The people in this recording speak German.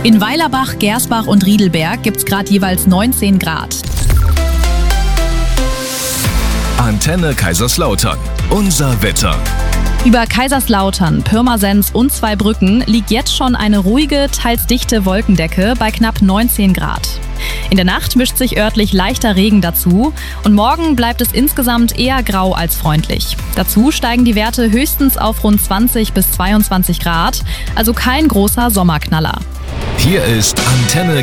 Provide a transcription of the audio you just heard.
In Weilerbach, Gersbach und Riedelberg gibt's gerade jeweils 19 Grad. Antenne Kaiserslautern. Unser Wetter. Über Kaiserslautern, Pirmasens und Zweibrücken liegt jetzt schon eine ruhige, teils dichte Wolkendecke bei knapp 19 Grad. In der Nacht mischt sich örtlich leichter Regen dazu und morgen bleibt es insgesamt eher grau als freundlich. Dazu steigen die Werte höchstens auf rund 20 bis 22 Grad, also kein großer Sommerknaller. Hier ist Antenne